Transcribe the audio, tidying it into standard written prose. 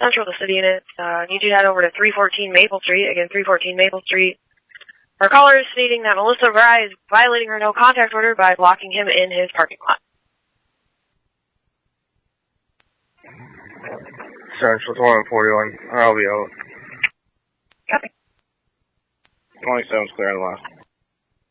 Central to City units. Need you to head over to 314 Maple Street. Again, 314 Maple Street. Our caller is stating that Melissa Fry is violating her no-contact order by blocking him in his parking lot. Central 2141. I'll be out. Copy. 27's clear on the left.